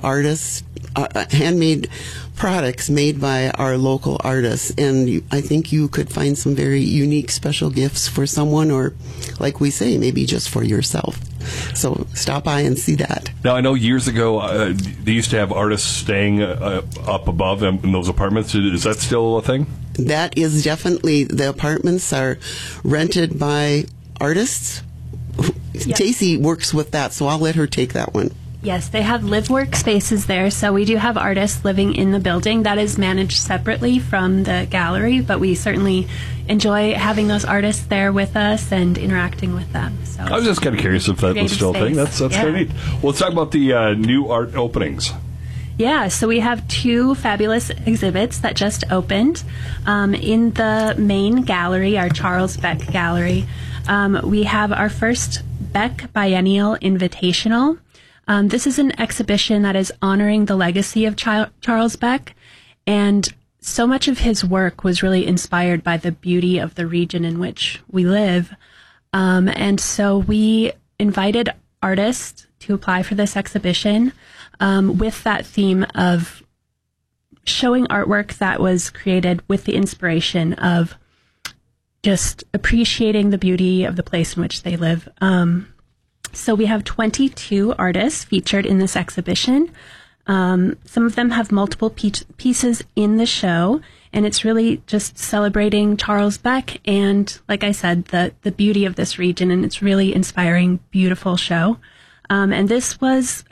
artists, handmade products made by our local artists, and I think you could find some very unique special gifts for someone, or like we say, maybe just for yourself. So stop by and see that. Now, I know years ago they used to have artists staying up above in those apartments. Is that still a thing? That is definitely, the apartments are rented by artists. Yep. Stacy works with that, so I'll let her take that one. Yes, they have live-work spaces there, so we do have artists living in the building. That is managed separately from the gallery, but we certainly enjoy having those artists there with us and interacting with them. So I was just kind of curious if that was still a thing. That's kind of neat. Well, let's talk about the new art openings. Yeah, so we have 2 fabulous exhibits that just opened. In the main gallery, our Charles Beck Gallery, we have our first Beck Biennial Invitational. This is an exhibition that is honoring the legacy of Charles Beck, and so much of his work was really inspired by the beauty of the region in which we live. And so we invited artists to apply for this exhibition with that theme of showing artwork that was created with the inspiration of just appreciating the beauty of the place in which they live. So we have 22 artists featured in this exhibition. Some of them have multiple pieces in the show, and it's really just celebrating Charles Beck and, like I said, the beauty of this region, and it's really inspiring, beautiful show. And this was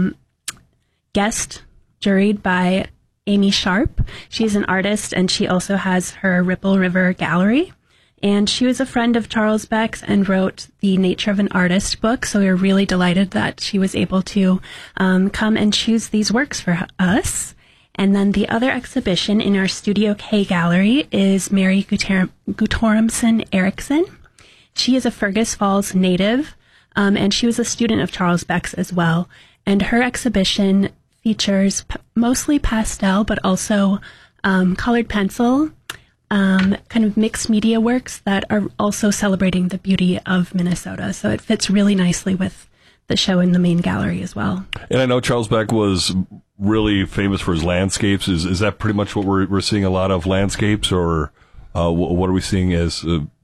guest juried by Amy Sharp. She's an artist, and she also has her Ripple River Gallery. And she was a friend of Charles Beck's and wrote the Nature of an Artist book. So we were really delighted that she was able to come and choose these works for us. And then the other exhibition in our Studio K gallery is Mary Guttormson Erickson. She is a Fergus Falls native, and she was a student of Charles Beck's as well. And her exhibition features mostly pastel, but also colored pencil, kind of mixed media works that are also celebrating the beauty of Minnesota. So it fits really nicely with the show in the main gallery as well. And I know Charles Beck was really famous for his landscapes. Is that pretty much what we're seeing, a lot of landscapes, or what are we seeing as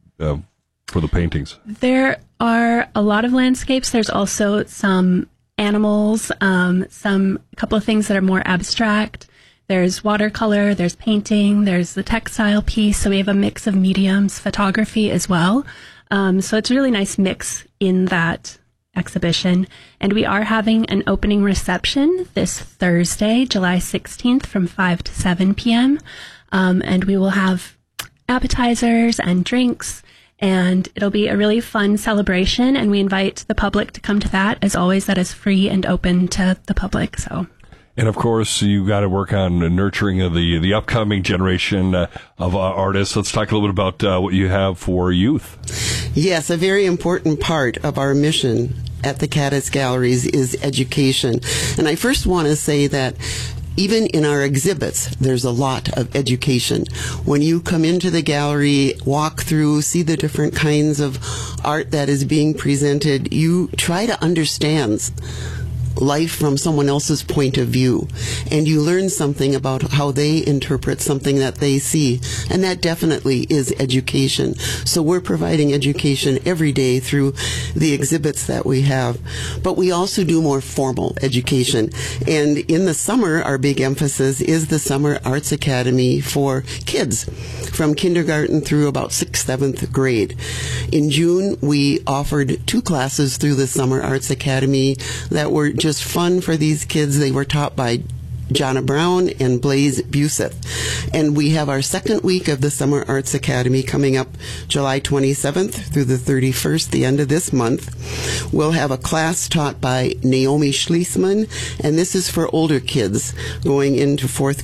for the paintings? There are a lot of landscapes. There's also some animals, a couple of things that are more abstract. There's watercolor, there's painting, there's the textile piece. So we have a mix of mediums, photography as well. So it's a really nice mix in that exhibition. And we are having an opening reception this Thursday, July 16th from 5 to 7 p.m. And we will have appetizers and drinks, and it'll be a really fun celebration. And we invite the public to come to that. As always, that is free and open to the public. And, of course, you got to work on nurturing the upcoming generation of artists. Let's talk a little bit about what you have for youth. Yes, a very important part of our mission at the Cadiz Galleries is education. And I first want to say that even in our exhibits, there's a lot of education. When you come into the gallery, walk through, see the different kinds of art that is being presented, you try to understand life from someone else's point of view, and you learn something about how they interpret something that they see, and that definitely is education. So we're providing education every day through the exhibits that we have, but we also do more formal education. And in the summer, our big emphasis is the Summer Arts Academy for kids from kindergarten through about 6th, 7th grade. In June, we offered 2 classes through the Summer Arts Academy that were just fun for these kids. They were taught by Jonna Brown and Blaze Buseth. And we have our second week of the Summer Arts Academy coming up July 27th through the 31st, the end of this month. We'll have a class taught by Naomi Schließman, and this is for older kids going into 5th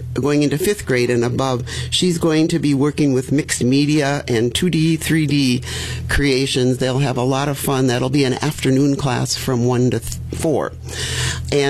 grade and above. She's going to be working with mixed media and 2D, 3D creations. They'll have a lot of fun. That'll be an afternoon class from 1 to 4. And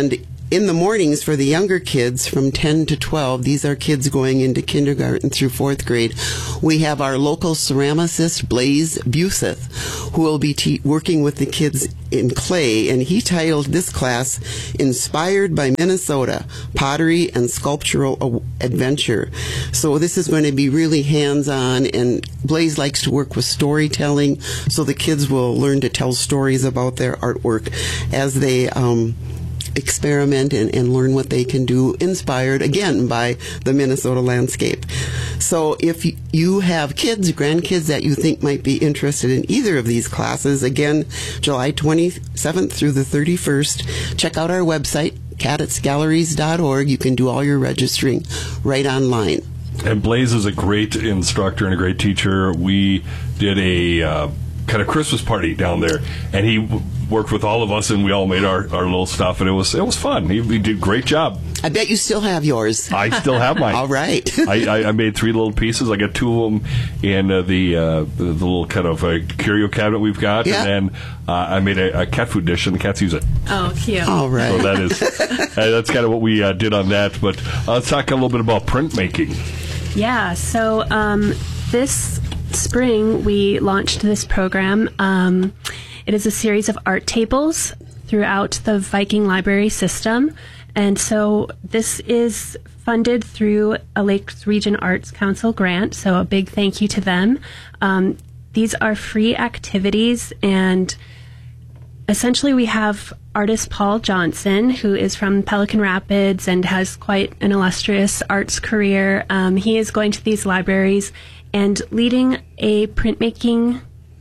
in the mornings for the younger kids from 10 to 12, these are kids going into kindergarten through 4th grade, we have our local ceramicist, Blaze Buseth, who will be working with the kids in clay, and he titled this class, Inspired by Minnesota, Pottery and Sculptural Adventure. So this is going to be really hands-on, and Blaze likes to work with storytelling, so the kids will learn to tell stories about their artwork as they experiment and learn what they can do, inspired again by the Minnesota landscape. So if you have kids, grandkids that you think might be interested in either of these classes, again, July 27th through the 31st, check out our website, cadettesgalleries.org. You can do all your registering right online. And Blaze is a great instructor and a great teacher. We did a kind of Christmas party down there, and he worked with all of us, and we all made our little stuff, and it was fun. He did a great job. I bet you still have yours. I still have mine. All right. I made 3 little pieces. I got 2 of them in the little kind of curio cabinet we've got, Yeah. and then I made a cat food dish, and the cats use it. Oh, cute. All right. So that is that's kind of what we did on that. But let's talk a little bit about printmaking. Yeah, so this spring we launched this program. It is a series of art tables throughout the Viking Library system. And so this is funded through a Lakes Region Arts Council grant, so a big thank you to them. These are free activities, and essentially we have artist Paul Johnson, who is from Pelican Rapids and has quite an illustrious arts career. He is going to these libraries and leading a printmaking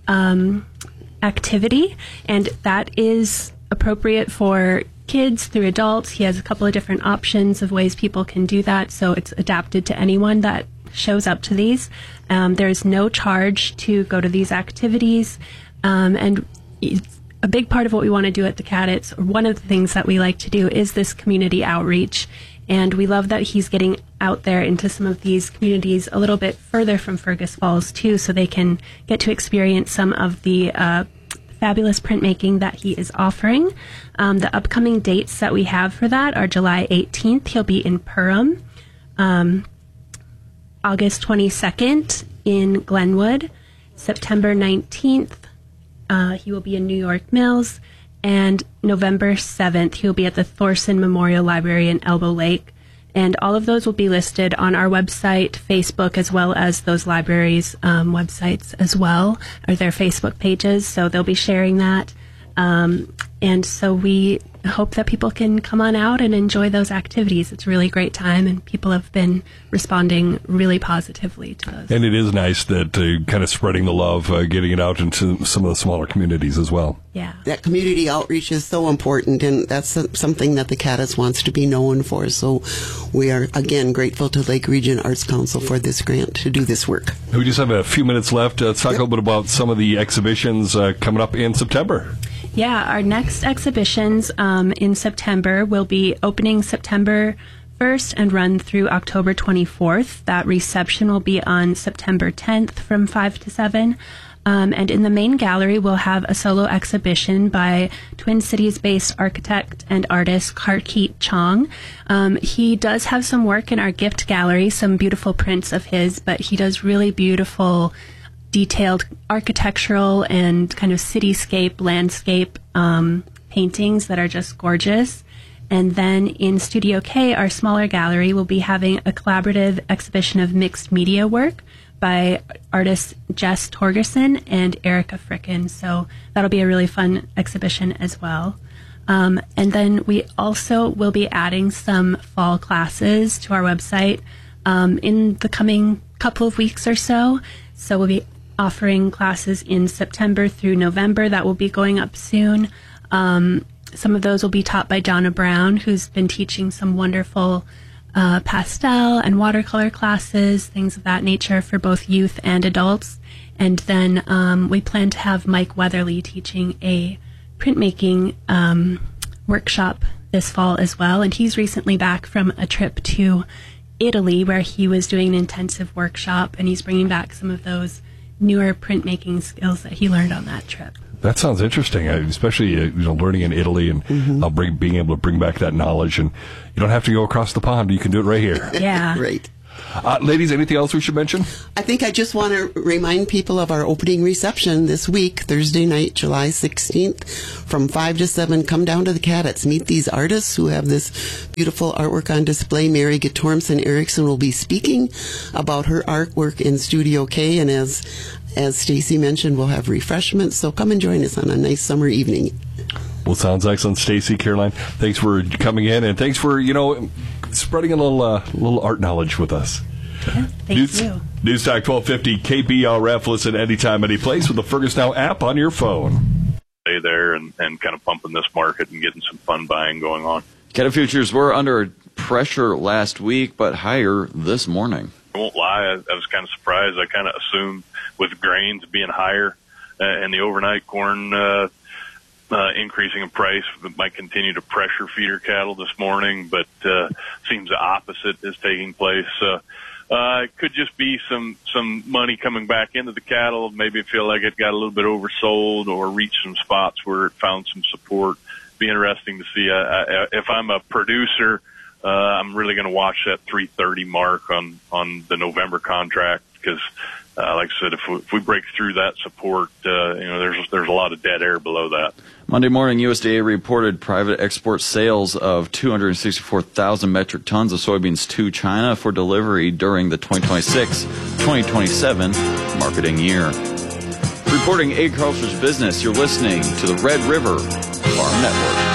activity, and that is appropriate for kids through adults. He has a couple of different options of ways people can do that, so it's adapted to anyone that shows up to these. There's no charge to go to these activities, and it's a big part of what we want to do at the Cadets, or one of the things that we like to do, is this community outreach. And we love that he's getting out there into some of these communities a little bit further from Fergus Falls, too, so they can get to experience some of the fabulous printmaking that he is offering. The upcoming dates that we have for that are July 18th. He'll be in Perham. August 22nd in Glenwood. September 19th, he will be in New York Mills. And November 7th, he'll be at the Thorson Memorial Library in Elbow Lake. And all of those will be listed on our website, Facebook, as well as those libraries' websites as well, or their Facebook pages. So they'll be sharing that. And so we hope that people can come on out and enjoy those activities. It's a really great time, and people have been responding really positively to those. And it is nice that kind of spreading the love, getting it out into some of the smaller communities as well. Yeah. That community outreach is so important, and that's something that the Cadets wants to be known for. So we are, again, grateful to Lake Region Arts Council for this grant to do this work. We just have a few minutes left. Let's talk a little bit about some of the exhibitions coming up in September. Yeah, our next exhibitions in September will be opening September 1st and run through October 24th. That reception will be on September 10th from 5 to 7. And in the main gallery, we'll have a solo exhibition by Twin Cities-based architect and artist Karkeet Chong. He does have some work in our gift gallery, some beautiful prints of his, but he does really beautiful detailed architectural and kind of cityscape, landscape paintings that are just gorgeous. And then in Studio K, our smaller gallery, will be having a collaborative exhibition of mixed media work by artists Jess Torgerson and Erica Frickin. So that'll be a really fun exhibition as well. And then we also will be adding some fall classes to our website in the coming couple of weeks or so. So we'll be offering classes in September through November that will be going up soon. Some of those will be taught by Donna Brown, who's been teaching some wonderful pastel and watercolor classes, things of that nature for both youth and adults. And then we plan to have Mike Weatherly teaching a printmaking workshop this fall as well. And he's recently back from a trip to Italy where he was doing an intensive workshop, and he's bringing back some of those newer printmaking skills that he learned on that trip. That sounds interesting, especially learning in Italy and being able to bring back that knowledge. And you don't have to go across the pond; you can do it right here. Yeah, Right. Ladies, anything else we should mention? I think I just want to remind people of our opening reception this week, Thursday night, July 16th, from 5 to 7. Come down to the Cadets. Meet these artists who have this beautiful artwork on display. Mary Guttormson Erickson will be speaking about her artwork in Studio K, and as Stacy mentioned, we'll have refreshments. So come and join us on a nice summer evening. Well, sounds excellent. Stacy, Caroline, thanks for coming in, and thanks for, spreading a little art knowledge with us. Yeah, thank you. News Talk 1250 KBRF. Listen anytime, any place with the Fergus Now app on your phone. Stay there and kind of pumping this market and getting some fun buying going on. Cattle futures were under pressure last week, but higher this morning. I won't lie, I was kind of surprised. I kind of assumed with grains being higher and the overnight corn increasing in price, it might continue to pressure feeder cattle this morning, but seems the opposite is taking place. It could just be some money coming back into the cattle. Maybe feel like it got a little bit oversold or reached some spots where it found some support. Be interesting to see. If I'm a producer, I'm really going to watch that 330 mark on the November contract because, like I said, if we break through that support, there's a lot of dead air below that. Monday morning, USDA reported private export sales of 264,000 metric tons of soybeans to China for delivery during the 2026-2027 marketing year. Reporting agriculture's business, you're listening to the Red River Farm Network.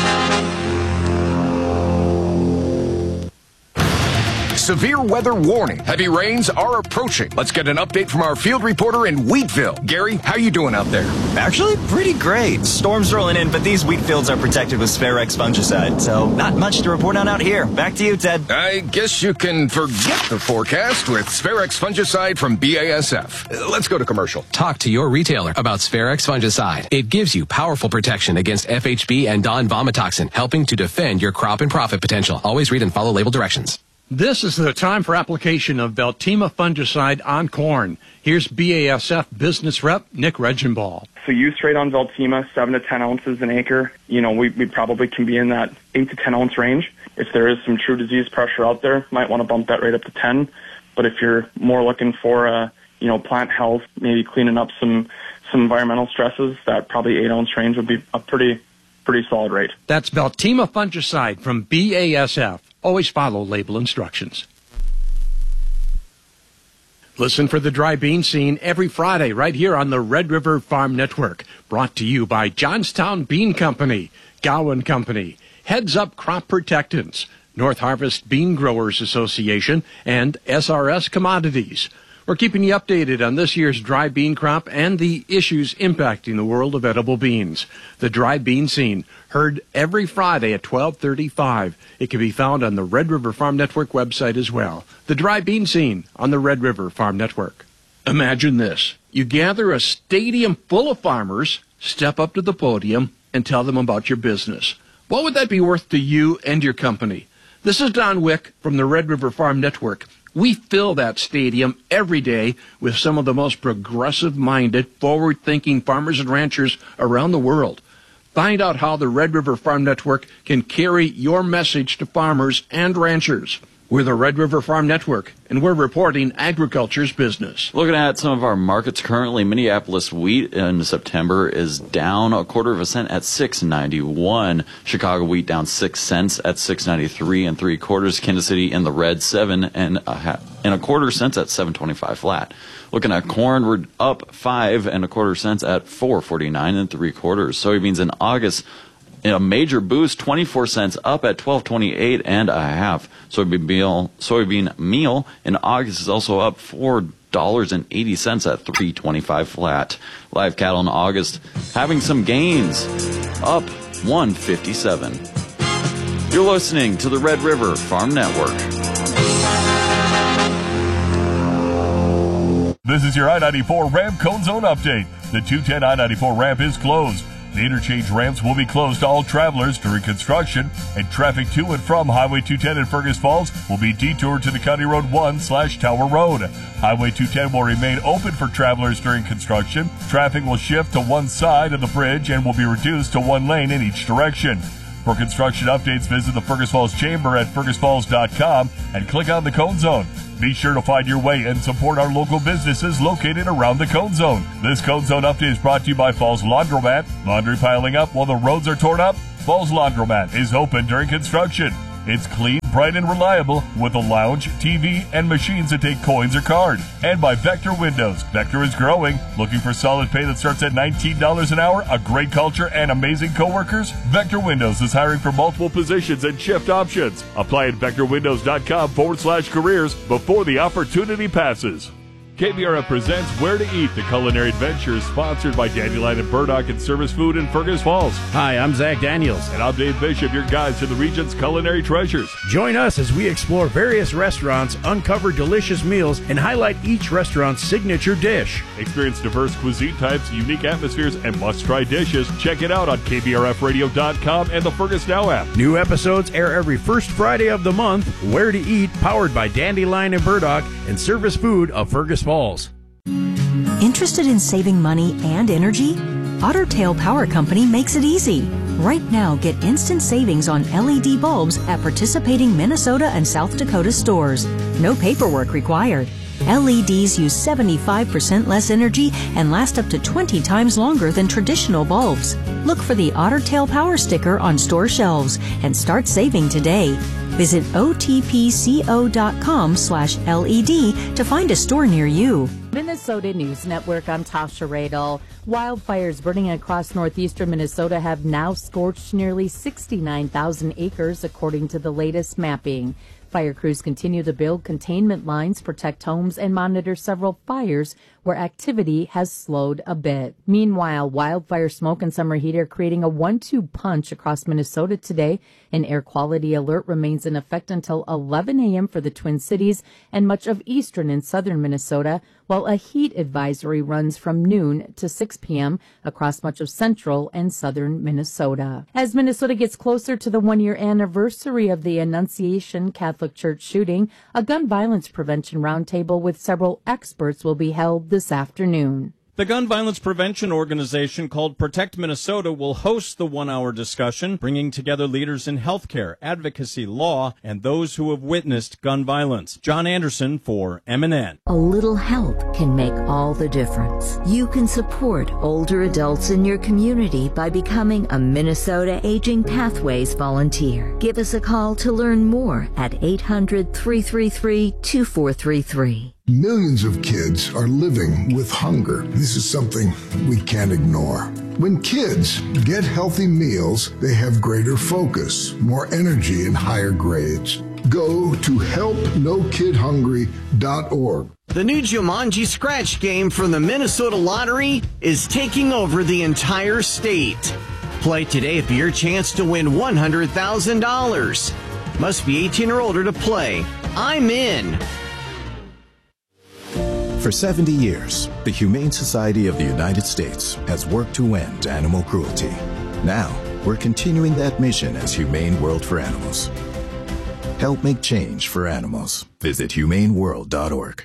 Severe weather warning. Heavy rains are approaching. Let's get an update from our field reporter in Wheatville. Gary, how you doing out there? Actually, pretty great. Storms rolling in, but these wheat fields are protected with Spharex fungicide, so not much to report on out here. Back to you, Ted. I guess you can forget the forecast with Spharex fungicide from BASF. Let's go to commercial. Talk to your retailer about Spharex fungicide. It gives you powerful protection against FHB and Don vomitoxin, helping to defend your crop and profit potential. Always read and follow label directions. This is the time for application of Veltima fungicide on corn. Here's BASF business rep Nick Regenball. So use straight on Veltima, 7 to 10 ounces an acre. We probably can be in that 8 to 10 ounce range. If there is some true disease pressure out there, might want to bump that rate up to 10. But if you're more looking for, plant health, maybe cleaning up some environmental stresses, that probably 8 ounce range would be a pretty solid rate. That's Veltima fungicide from BASF. Always follow label instructions. Listen for the dry bean scene every Friday right here on the Red River Farm Network. Brought to you by Johnstown Bean Company, Gowan Company, Heads Up Crop Protectants, North Harvest Bean Growers Association, and SRS Commodities. We're keeping you updated on this year's dry bean crop and the issues impacting the world of edible beans. The Dry Bean Scene, heard every Friday at 12:35. It can be found on the Red River Farm Network website as well. The Dry Bean Scene on the Red River Farm Network. Imagine this. You gather a stadium full of farmers, step up to the podium, and tell them about your business. What would that be worth to you and your company? This is Don Wick from the Red River Farm Network. We fill that stadium every day with some of the most progressive-minded, forward-thinking farmers and ranchers around the world. Find out how the Red River Farm Network can carry your message to farmers and ranchers. We're the Red River Farm Network, and we're reporting agriculture's business. Looking at some of our markets currently, Minneapolis wheat in September is down 1/4 cent at $6.91. Chicago wheat down 6 cents at $6.93 3/4. Kansas City in the red 7 1/4 cents at $7.25 flat. Looking at corn, we're up 5 1/4 cents at $4.49 3/4. Soybeans in August, in a major boost, 24 cents up at $12.28 1/2. Soybean meal in August is also up $4.80 at $3.25 flat. Live cattle in August having some gains, up 157. You're listening to the Red River Farm Network. This is your I-94 ramp cone zone update. The 210 I-94 ramp is closed. The interchange ramps will be closed to all travelers during construction, and traffic to and from Highway 210 in Fergus Falls will be detoured to the County Road 1/Tower Road. Highway 210 will remain open for travelers during construction. Traffic will shift to one side of the bridge and will be reduced to one lane in each direction. For construction updates, visit the Fergus Falls Chamber at fergusfalls.com and click on the Cone Zone. Be sure to find your way and support our local businesses located around the Cone Zone. This Cone Zone update is brought to you by Falls Laundromat. Laundry piling up while the roads are torn up? Falls Laundromat is open during construction. It's clean, bright, and reliable with a lounge, TV, and machines that take coins or card. And by Vector Windows. Vector is growing. Looking for solid pay that starts at $19 an hour, a great culture, and amazing coworkers? Vector Windows is hiring for multiple positions and shift options. Apply at vectorwindows.com/careers before the opportunity passes. KBRF presents Where to Eat, the culinary adventure, sponsored by Dandelion and Burdock and Service Food in Fergus Falls. Hi, I'm Zach Daniels. And I'm Dave Bishop, your guides to the region's culinary treasures. Join us as we explore various restaurants, uncover delicious meals, and highlight each restaurant's signature dish. Experience diverse cuisine types, unique atmospheres, and must-try dishes. Check it out on KBRFradio.com and the Fergus Now app. New episodes air every first Friday of the month. Where to Eat, powered by Dandelion and Burdock and Service Food of Fergus Falls. Interested in saving money and energy? Otter Tail Power Company makes it easy. Right now, get instant savings on LED bulbs at participating Minnesota and South Dakota stores. No paperwork required. LEDs use 75% less energy and last up to 20 times longer than traditional bulbs. Look for the Otter Tail Power sticker on store shelves and start saving today. Visit otpco.com/LED to find a store near you. Minnesota News Network, I'm Tasha Radel. Wildfires burning across northeastern Minnesota have now scorched nearly 69,000 acres, according to the latest mapping. Fire crews continue to build containment lines, protect homes, and monitor several fires where activity has slowed a bit. Meanwhile, wildfire smoke and summer heat are creating a 1-2 punch across Minnesota today. An air quality alert remains in effect until 11 a.m. for the Twin Cities and much of eastern and southern Minnesota, while a heat advisory runs from noon to 6 p.m. across much of central and southern Minnesota. As Minnesota gets closer to the one-year anniversary of the Annunciation Catholic Church shooting, a gun violence prevention roundtable with several experts will be held this afternoon. The gun violence prevention organization called Protect Minnesota will host the one-hour discussion, bringing together leaders in healthcare, advocacy, law, and those who have witnessed gun violence. John Anderson for MNN. A little help can make all the difference. You can support older adults in your community by becoming a Minnesota Aging Pathways volunteer. Give us a call to learn more at 800-333-2433. Millions of kids are living with hunger. This is something we can't ignore. When kids get healthy meals, they have greater focus, more energy, and higher grades. Go to helpnokidhungry.org. The new Jumanji Scratch game from the Minnesota Lottery is taking over the entire state. Play today for your chance to win $100,000. Must be 18 or older to play. I'm in. For 70 years, the Humane Society of the United States has worked to end animal cruelty. Now, we're continuing that mission as Humane World for Animals. Help make change for animals. Visit humaneworld.org.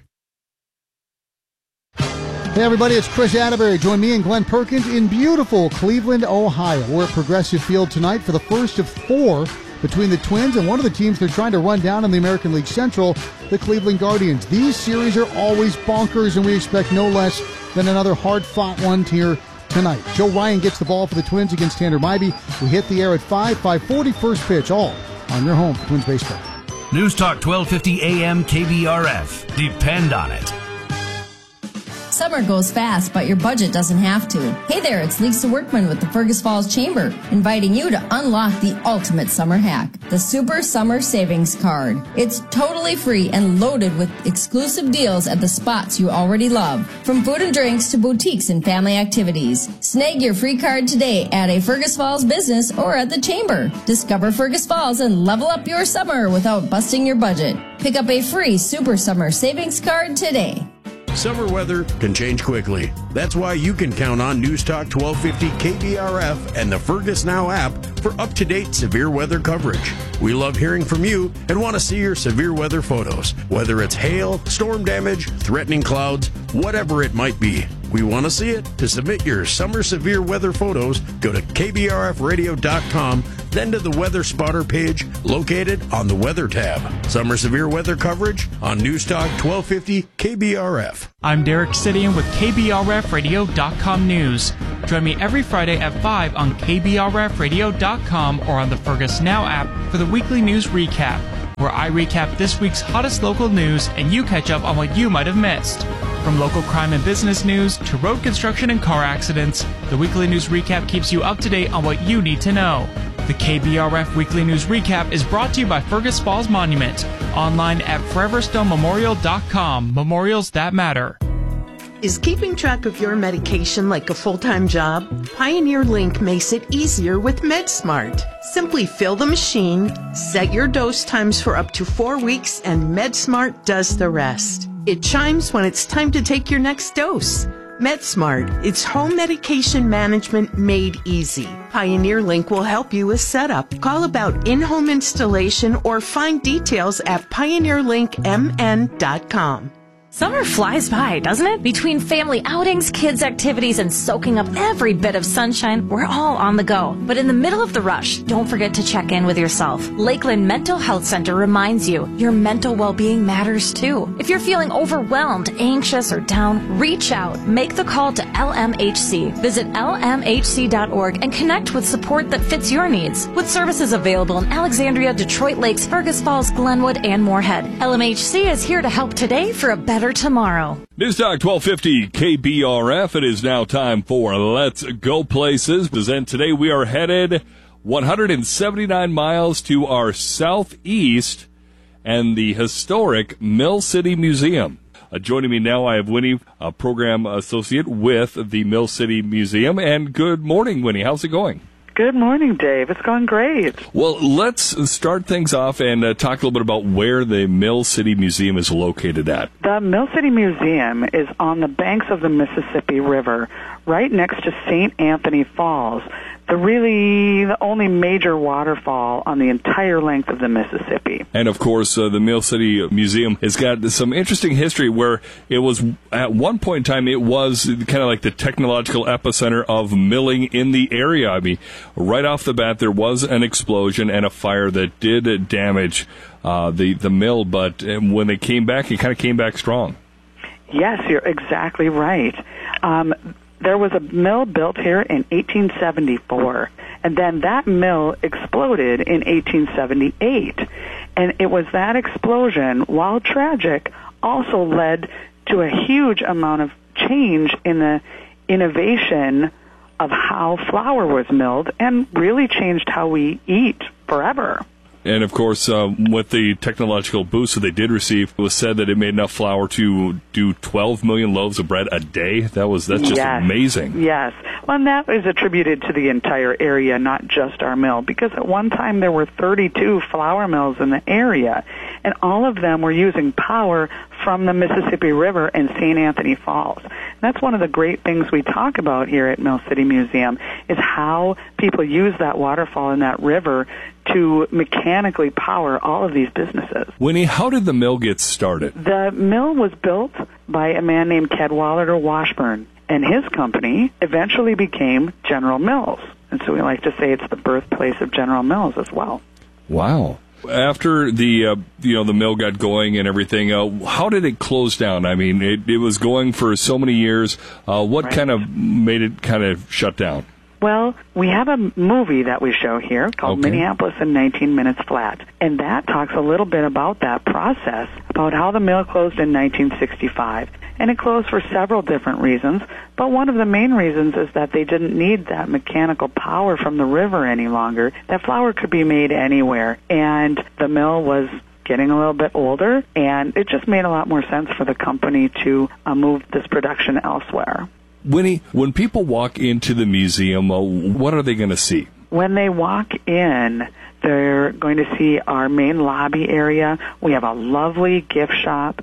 Hey everybody, it's Chris Atterbury. Join me and Glenn Perkins in beautiful Cleveland, Ohio. We're at Progressive Field tonight for the first of 4 between the Twins and one of the teams they're trying to run down in the American League Central, the Cleveland Guardians. These series are always bonkers, and we expect no less than another hard-fought one here tonight. Joe Ryan gets the ball for the Twins against Tanner Mybee. We hit the air at 5:40 first pitch, all on your home for Twins baseball. News Talk 1250 AM KBRF. Depend on it. Summer goes fast, but your budget doesn't have to. Hey there, it's Lisa Workman with the Fergus Falls Chamber, inviting you to unlock the ultimate summer hack, the Super Summer Savings Card. It's totally free and loaded with exclusive deals at the spots you already love, from food and drinks to boutiques and family activities. Snag your free card today at a Fergus Falls business or at the Chamber. Discover Fergus Falls and level up your summer without busting your budget. Pick up a free Super Summer Savings Card today. Summer weather can change quickly. That's why you can count on News Talk 1250 KBRF and the Fergus Now app for up-to-date severe weather coverage. We love hearing from you and want to see your severe weather photos, whether it's hail, storm damage, threatening clouds, whatever it might be. We want to see it. To submit your summer severe weather photos, go to kbrfradio.com, then to the Weather Spotter page located on the Weather tab. Summer severe weather coverage on News Talk 1250 KBRF. I'm Derek Sidian with KBRFradio.com News. Join me every Friday at 5 on KBRFradio.com or on the Fergus Now app for the weekly news recap, where I recap this week's hottest local news and you catch up on what you might have missed. From local crime and business news to road construction and car accidents, the weekly news recap keeps you up to date on what you need to know. The KBRF Weekly News Recap is brought to you by Fergus Falls Monument, online at foreverstonememorial.com. Memorials that matter. Is keeping track of your medication like a full-time job? Pioneer Link makes it easier with MedSmart. Simply fill the machine, set your dose times for up to 4 weeks, and MedSmart does the rest. It chimes when it's time to take your next dose. MedSmart, it's home medication management made easy. Pioneer Link will help you with setup. Call about in-home installation or find details at pioneerlinkmn.com. Summer flies by, doesn't it? Between family outings, kids' activities, and soaking up every bit of sunshine, we're all on the go. But in the middle of the rush, don't forget to check in with yourself. Lakeland Mental Health Center reminds you your mental well-being matters too. If you're feeling overwhelmed, anxious, or down, reach out. Make the call to LMHC. Visit lmhc.org and connect with support that fits your needs. With services available in Alexandria, Detroit Lakes, Fergus Falls, Glenwood, and Moorhead. LMHC is here to help today for a better tomorrow. News Talk 1250 KBRF. It is now time for Let's Go Places. And today we are headed 179 miles to our southeast and the historic Mill City Museum. Joining me now, I have Winnie, a program associate with the Mill City Museum. And good morning, Winnie. How's it going? Good morning, Dave. It's going great. Well, let's start things off and talk a little bit about where the Mill City Museum is located at. The Mill City Museum is on the banks of the Mississippi River, right next to St. Anthony Falls, the only major waterfall on the entire length of the Mississippi. And, of course, the Mill City Museum has got some interesting history where it was, at one point in time, it was kind of like the technological epicenter of milling in the area. I mean, right off the bat, there was an explosion and a fire that did damage the mill, but when they came back, it kind of came back strong. Yes, you're exactly right. There was a mill built here in 1874, and then that mill exploded in 1878. And it was that explosion, while tragic, also led to a huge amount of change in the innovation of how flour was milled and really changed how we eat forever. And, of course, with the technological boost that they did receive, it was said that it made enough flour to do 12 million loaves of bread a day. That's just amazing. Yes. Well, and that is attributed to the entire area, not just our mill, because at one time there were 32 flour mills in the area, and all of them were using power from the Mississippi River and St. Anthony Falls. And that's one of the great things we talk about here at Mill City Museum, is how people use that waterfall and that river to mechanically power all of these businesses. Winnie, how did the mill get started? The mill was built by a man named Cadwallader Washburn, and his company eventually became General Mills. And so we like to say it's the birthplace of General Mills as well. Wow. After the the mill got going and everything, how did it close down? I mean, it was going for so many years. What kind of made it kind of shut down? Well, we have a movie that we show here called Minneapolis in 19 Minutes Flat, and that talks a little bit about that process, about how the mill closed in 1965. And it closed for several different reasons, but one of the main reasons is that they didn't need that mechanical power from the river any longer. That flour could be made anywhere, and the mill was getting a little bit older, and it just made a lot more sense for the company to move this production elsewhere. Winnie, when people walk into the museum, what are they going to see? When they walk in, they're going to see our main lobby area. We have a lovely gift shop,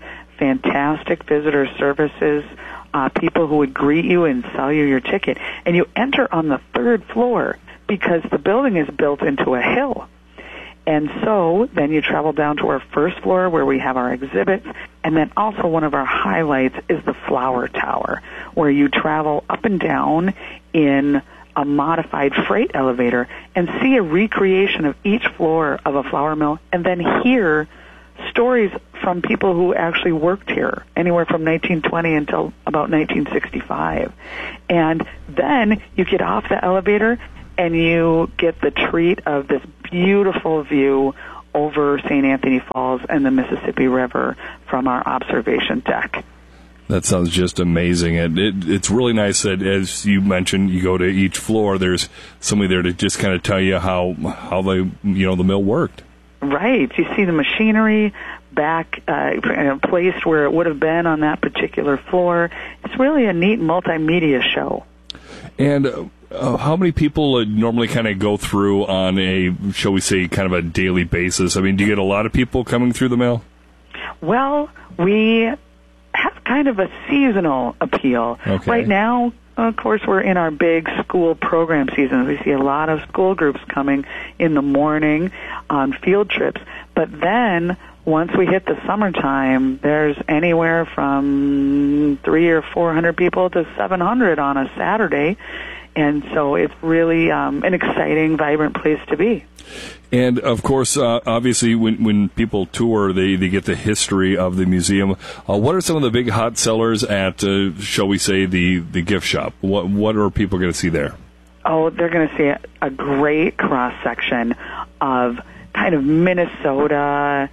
fantastic visitor services, people who would greet you and sell you your ticket. And you enter on the 3rd floor because the building is built into a hill. And so then you travel down to our 1st floor where we have our exhibits. And then also one of our highlights is the Flower Tower, where you travel up and down in a modified freight elevator and see a recreation of each floor of a flour mill, and then hear stories from people who actually worked here, anywhere from 1920 until about 1965. And then you get off the elevator and you get the treat of this beautiful view over St. Anthony Falls and the Mississippi River from our observation deck. That sounds just amazing. It's really nice that, as you mentioned, you go to each floor, there's somebody there to just kind of tell you how the mill worked. Right. You see the machinery back placed where it would have been on that particular floor. It's really a neat multimedia show. And how many people normally kind of go through on a, shall we say, kind of a daily basis? I mean, do you get a lot of people coming through the mill? Well, we have kind of a seasonal appeal. Okay. Right now, of course, we're in our big school program season. We see a lot of school groups coming in the morning on field trips. But then, once we hit the summertime, there's anywhere from 300 or 400 people to 700 on a Saturday. And so it's really an exciting, vibrant place to be. And, of course, obviously, when people tour, they get the history of the museum. What are some of the big hot sellers at, shall we say, the gift shop? What are people going to see there? Oh, they're going to see a great cross-section of kind of Minnesota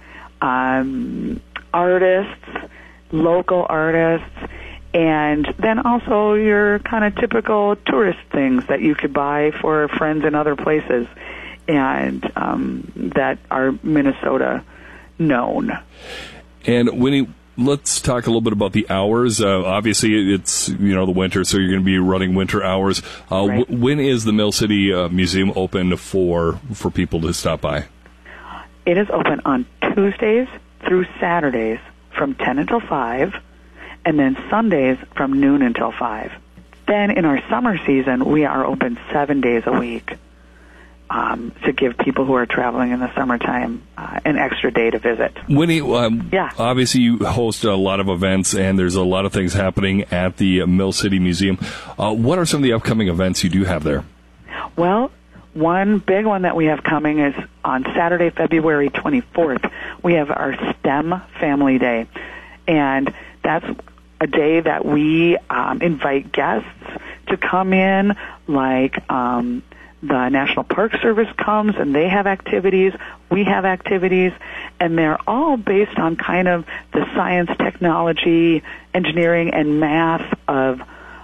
artists, local artists, and then also your kind of typical tourist things that you could buy for friends in other places and that are Minnesota known. And Winnie, let's talk a little bit about the hours. Obviously, it's the winter, so you're going to be running winter hours. Right. When is the Mill City Museum open for people to stop by? It is open on Tuesdays through Saturdays from 10 until 5, and then Sundays from noon until 5. Then in our summer season, we are open 7 days a week to give people who are traveling in the summertime an extra day to visit. Winnie, obviously you host a lot of events, and there's a lot of things happening at the Mill City Museum. What are some of the upcoming events you do have there? Well, one big one that we have coming is on Saturday, February 24th. We have our STEM Family Day, and that's a day that we invite guests to come in, like the National Park Service comes and they have activities, we have activities, and they're all based on kind of the science, technology, engineering, and math of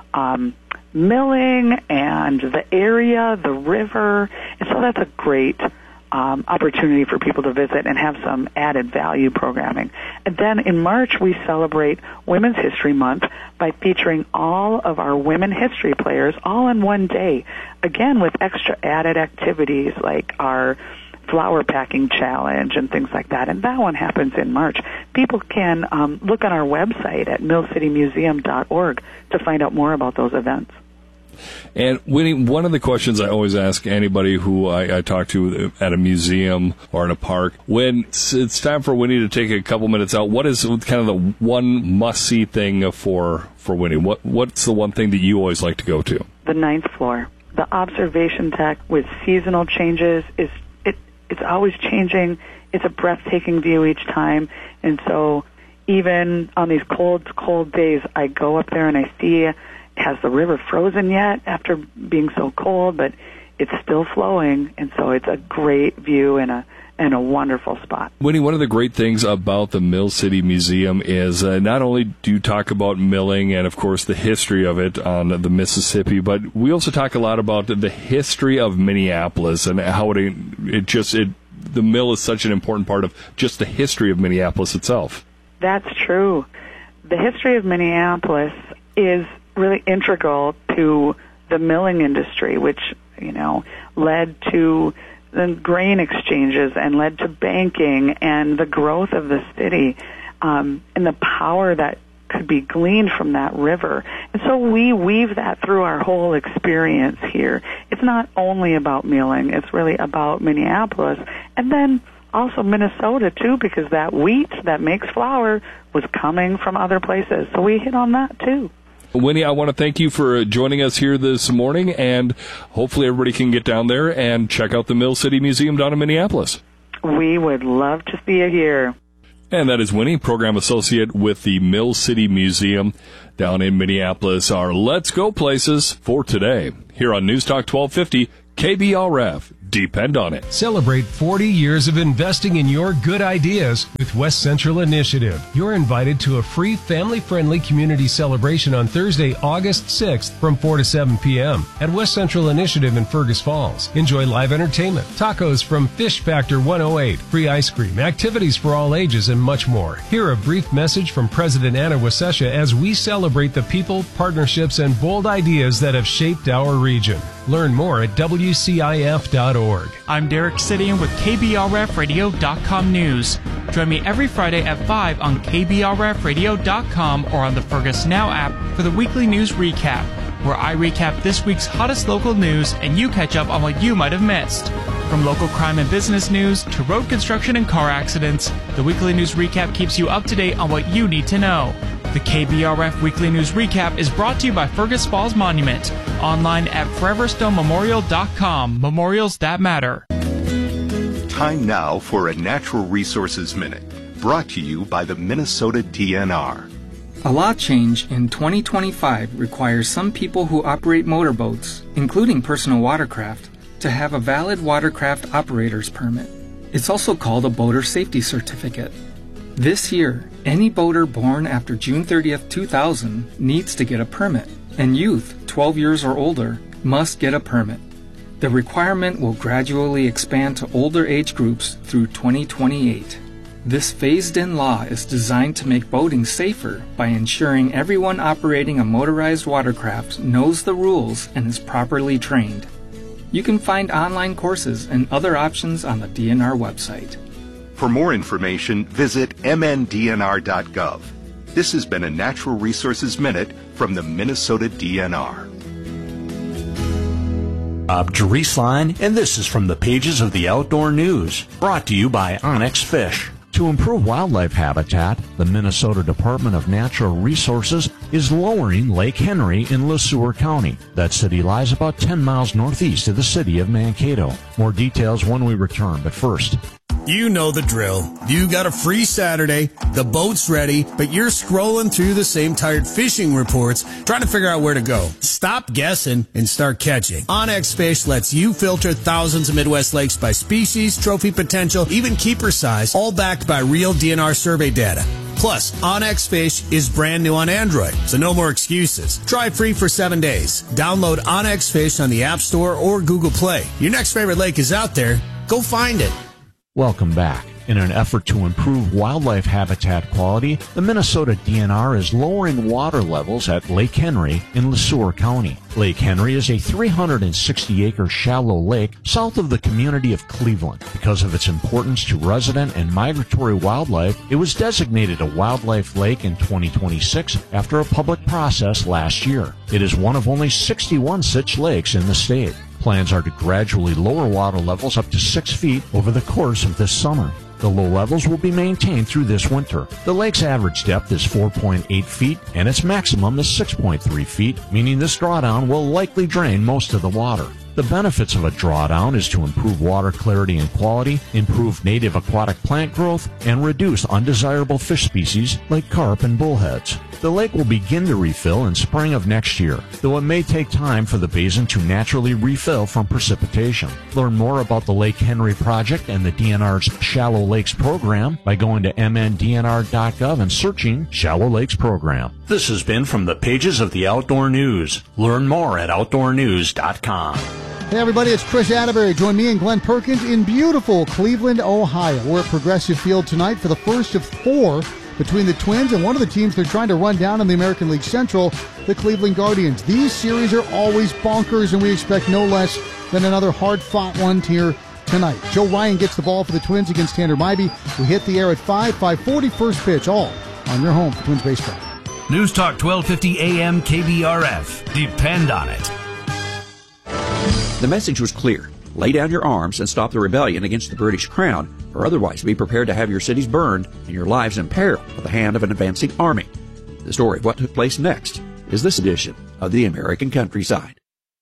milling and the area, the river. And so that's a great opportunity for people to visit and have some added value programming. And then in March, we celebrate Women's History Month by featuring all of our women history players all in one day, again with extra added activities like our flower packing challenge and things like that. And that one happens in March. People can look on our website at millcitymuseum.org to find out more about those events. And Winnie, one of the questions I always ask anybody who I talk to at a museum or in a park, when it's time for Winnie to take a couple minutes out, what is kind of the one must-see thing for Winnie? What's the one thing that you always like to go to? The 9th floor. The observation deck with seasonal changes it's always changing. It's a breathtaking view each time. And so even on these cold days, I go up there and I see, has the river frozen yet after being so cold? But it's still flowing, and so it's a great view and a wonderful spot. Winnie, one of the great things about the Mill City Museum is not only do you talk about milling and, of course, the history of it on the Mississippi, but we also talk a lot about the history of Minneapolis and how the mill is such an important part of just the history of Minneapolis itself. That's true. The history of Minneapolis is really integral to the milling industry, which, led to the grain exchanges and led to banking and the growth of the city. and the power that could be gleaned from that river. And so we weave that through our whole experience here. It's not only about milling, it's really about Minneapolis, and then also Minnesota too, because that wheat that makes flour was coming from other places. So we hit on that too. Winnie, I want to thank you for joining us here this morning, and hopefully everybody can get down there and check out the Mill City Museum down in Minneapolis. We would love to see you here. And that is Winnie, Program Associate with the Mill City Museum down in Minneapolis. Our Let's Go places for today here on News Talk 1250 KBRF. Depend on it. Celebrate 40 years of investing in your good ideas with West Central Initiative. You're invited to a free family-friendly community celebration on Thursday, August 6th from 4 to 7 p.m. at West Central Initiative in Fergus Falls. Enjoy live entertainment, tacos from Fish Factor 108, free ice cream, activities for all ages, and much more. Hear a brief message from President Anna Wasesha as we celebrate the people, partnerships, and bold ideas that have shaped our region. Learn more at WCIF.org. I'm Derek Sidian with KBRFradio.com News. Join me every Friday at 5 on KBRFradio.com or on the Fergus Now app for the weekly news recap, where I recap this week's hottest local news and you catch up on what you might have missed. From local crime and business news to road construction and car accidents, the weekly news recap keeps you up to date on what you need to know. The KBRF Weekly News Recap is brought to you by Fergus Falls Monument, online at foreverstonемemorial.com. Memorials that matter. Time now for a Natural Resources Minute, brought to you by the Minnesota DNR. A law change in 2025 requires some people who operate motorboats, including personal watercraft, to have a valid watercraft operator's permit. It's also called a boater safety certificate. This year, any boater born after June 30th, 2000 needs to get a permit, and youth 12 years or older must get a permit. The requirement will gradually expand to older age groups through 2028. This phased-in law is designed to make boating safer by ensuring everyone operating a motorized watercraft knows the rules and is properly trained. You can find online courses and other options on the DNR website. For more information, visit mndnr.gov. This has been a Natural Resources Minute from the Minnesota DNR. I'm Jerice Line, and this is from the pages of the Outdoor News, brought to you by Onyx Fish. To improve wildlife habitat, the Minnesota Department of Natural Resources is lowering Lake Henry in LeSueur County. That city lies about 10 miles northeast of the city of Mankato. More details when we return, but first... You know the drill. You got a free Saturday, the boat's ready, but you're scrolling through the same tired fishing reports, trying to figure out where to go. Stop guessing and start catching. Onyx Fish lets you filter thousands of Midwest lakes by species, trophy potential, even keeper size, all backed by real DNR survey data. Plus, Onyx Fish is brand new on Android, so no more excuses. Try free for 7 days. Download Onyx Fish on the App Store or Google Play. Your next favorite lake is out there. Go find it. Welcome back. In an effort to improve wildlife habitat quality, the Minnesota DNR is lowering water levels at Lake Henry in LeSueur County. Lake Henry is a 360-acre shallow lake south of the community of Cleveland. Because of its importance to resident and migratory wildlife, it was designated a wildlife lake in 2026 after a public process last year. It is one of only 61 such lakes in the state. Plans are to gradually lower water levels up to 6 feet over the course of this summer. The low levels will be maintained through this winter. The lake's average depth is 4.8 feet, and its maximum is 6.3 feet, meaning this drawdown will likely drain most of the water. The benefits of a drawdown is to improve water clarity and quality, improve native aquatic plant growth, and reduce undesirable fish species like carp and bullheads. The lake will begin to refill in spring of next year, though it may take time for the basin to naturally refill from precipitation. Learn more about the Lake Henry Project and the DNR's Shallow Lakes Program by going to mndnr.gov and searching Shallow Lakes Program. This has been from the pages of the Outdoor News. Learn more at outdoornews.com. Hey everybody, it's Chris Atterbury. Join me and Glenn Perkins in beautiful Cleveland, Ohio. We're at Progressive Field tonight for the first of 4 between the Twins and one of the teams they're trying to run down in the American League Central, the Cleveland Guardians. These series are always bonkers, and we expect no less than another hard-fought one here tonight. Joe Ryan gets the ball for the Twins against Tanner Mybee. We hit the air at 5:40 first pitch, all on your home for Twins baseball. News Talk 1250 AM KBRF. Depend on it. The message was clear. Lay down your arms and stop the rebellion against the British Crown, or otherwise be prepared to have your cities burned and your lives in peril at the hand of an advancing army. The story of what took place next is this edition of the American Countryside.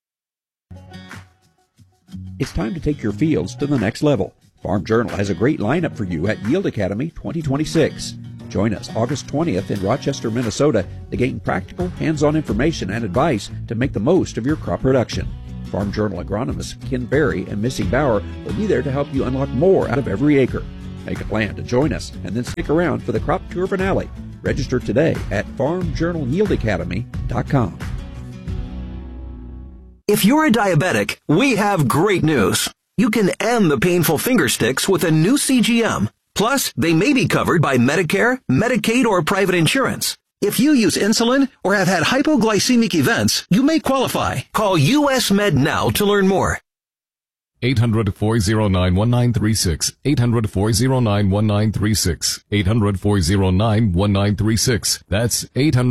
It's time to take your fields to the next level. Farm Journal has a great lineup for you at Yield Academy 2026. Join us August 20th in Rochester, Minnesota to gain practical, hands-on information and advice to make the most of your crop production. Farm Journal agronomists Ken Berry and Missy Bauer will be there to help you unlock more out of every acre. Make a plan to join us and then stick around for the crop tour finale. Register today at farmjournalyieldacademy.com. If you're a diabetic, we have great news. You can end the painful finger sticks with a new CGM. Plus, they may be covered by Medicare, Medicaid, or private insurance. If you use insulin or have had hypoglycemic events, you may qualify. Call US Med now to learn more. 800-409-1936. 800-409-1936. 800-409-1936. That's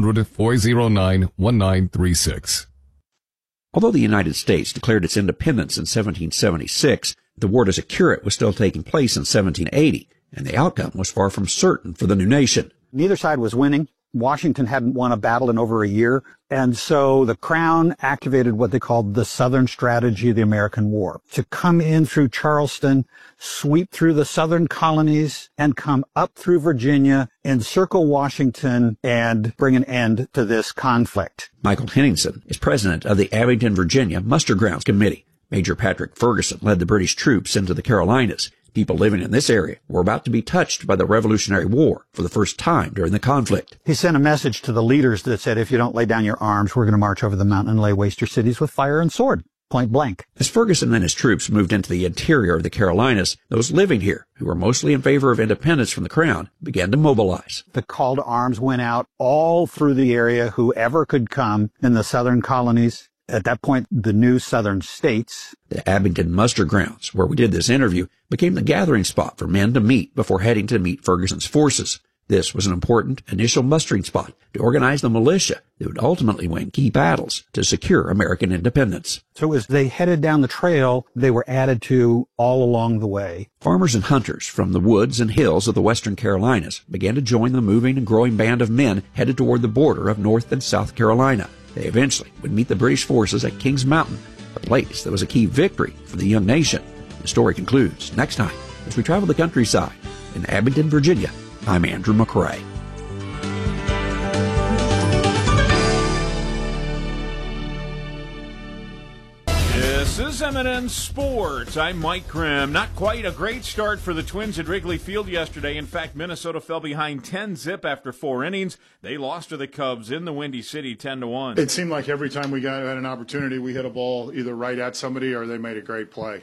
800-409-1936. Although the United States declared its independence in 1776, the war to secure it was still taking place in 1780, and the outcome was far from certain for the new nation. Neither side was winning. Washington hadn't won a battle in over a year, and so the Crown activated what they called the Southern Strategy of the American War, to come in through Charleston, sweep through the southern colonies, and come up through Virginia, encircle Washington, and bring an end to this conflict. Michael Henningsen is president of the Abingdon, Virginia Muster Grounds Committee. Major Patrick Ferguson led the British troops into the Carolinas. People living in this area were about to be touched by the Revolutionary War for the first time during the conflict. He sent a message to the leaders that said, if you don't lay down your arms, we're going to march over the mountain and lay waste your cities with fire and sword, point blank. As Ferguson and his troops moved into the interior of the Carolinas, those living here, who were mostly in favor of independence from the Crown, began to mobilize. The call to arms went out all through the area, whoever could come in the southern colonies. At that point, the new southern states. The Abingdon Muster Grounds, where we did this interview, became the gathering spot for men to meet before heading to meet Ferguson's forces. This was an important initial mustering spot to organize the militia that would ultimately win key battles to secure American independence. So as they headed down the trail, they were added to all along the way. Farmers and hunters from the woods and hills of the western Carolinas began to join the moving and growing band of men headed toward the border of North and South Carolina. They eventually would meet the British forces at Kings Mountain, a place that was a key victory for the young nation. The story concludes next time as we travel the countryside. In Abingdon, Virginia, I'm Andrew McRae. This is M&N Sports. I'm Mike Grimm. Not quite a great start for the Twins at Wrigley Field yesterday. In fact, Minnesota fell behind 10-zip after 4 innings. They lost to the Cubs in the Windy City 10-1. It seemed like every time we had an opportunity, we hit a ball either right at somebody or they made a great play.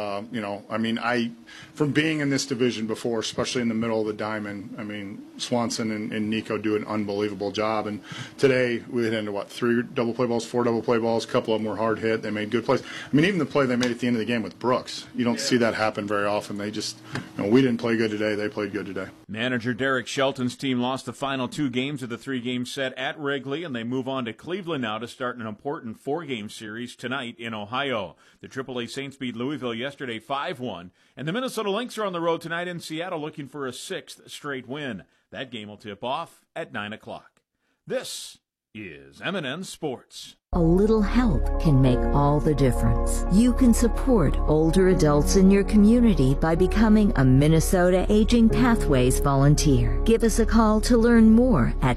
From being in this division before, especially in the middle of the diamond, Swanson and Nico do an unbelievable job. And today we hit into, 3 double play balls, 4 double play balls. A couple of them were hard hit. They made good plays. Even the play they made at the end of the game with Brooks, you don't see that happen very often. They just, we didn't play good today. They played good today. Manager Derek Shelton's team lost the final 2 games of the 3-game set at Wrigley, and they move on to Cleveland now to start an important 4-game series tonight in Ohio. The AAA Saints beat Louisville yesterday 5-1, and the Minnesota Lynx are on the road tonight in Seattle looking for a 6th straight win. That game will tip off at 9 o'clock. This is M&N Sports. A little help can make all the difference. You can support older adults in your community by becoming a Minnesota Aging Pathways volunteer. Give us a call to learn more at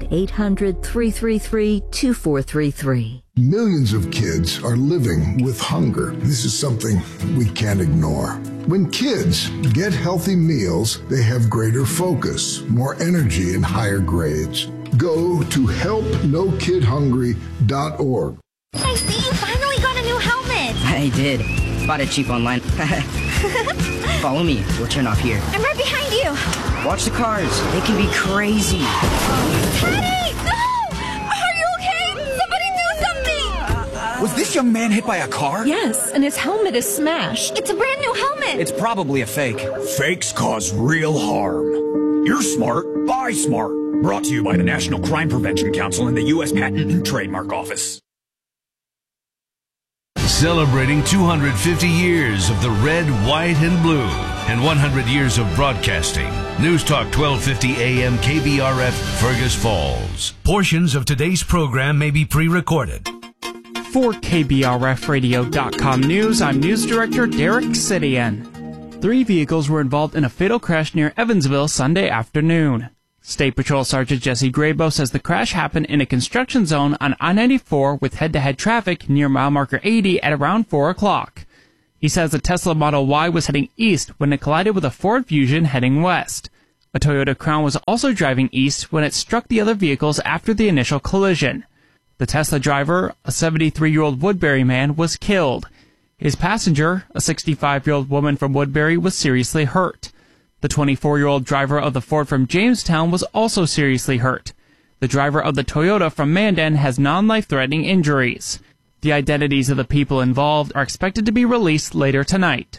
800-333-2433. Millions of kids are living with hunger. This is something we can't ignore. When kids get healthy meals, they have greater focus, more energy, and higher grades. Go to helpnokidhungry.org. Hey, Steve, finally got a new helmet. I did. Bought it cheap online. Follow me. We'll turn off here. I'm right behind you. Watch the cars. They can be crazy. Teddy! No! Are you okay? Somebody do something! Was Was this young man hit by a car? Yes, and his helmet is smashed. It's a brand new helmet. It's probably a fake. Fakes cause real harm. You're smart. Buy smart. Brought to you by the National Crime Prevention Council and the U.S. Patent and Trademark Office. Celebrating 250 years of the red, white, and blue and 100 years of broadcasting. News Talk 1250 AM KBRF, Fergus Falls. Portions of today's program may be pre-recorded. For KBRFradio.com News, I'm News Director Derek Sidian. 3 vehicles were involved in a fatal crash near Evansville Sunday afternoon. State Patrol Sergeant Jesse Grabo says the crash happened in a construction zone on I-94 with head-to-head traffic near mile marker 80 at around 4 o'clock. He says the Tesla Model Y was heading east when it collided with a Ford Fusion heading west. A Toyota Crown was also driving east when it struck the other vehicles after the initial collision. The Tesla driver, a 73-year-old Woodbury man, was killed. His passenger, a 65-year-old woman from Woodbury, was seriously hurt. The 24-year-old driver of the Ford from Jamestown was also seriously hurt. The driver of the Toyota from Mandan has non-life-threatening injuries. The identities of the people involved are expected to be released later tonight.